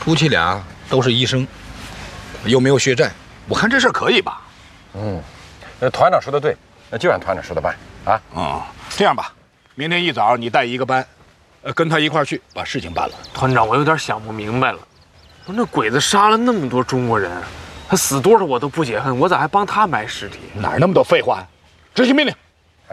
夫妻俩都是医生，又没有血债，我看这事儿可以吧？ 团长说的对，那就按团长说的办啊。 这样吧，明天一早你带一个班，跟他一块儿去把事情办了。 团长，我有点想不明白了，不是那鬼子杀了那么多中国人，他死多少我都不解恨，我咋还帮他埋尸体？ 哪儿那么多废话呀？执行命令。